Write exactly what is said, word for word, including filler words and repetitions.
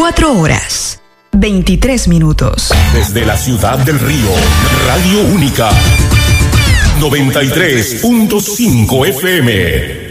cuatro horas, veintitrés minutos. Desde la ciudad del Río, Radio Única, noventa y tres punto cinco F M.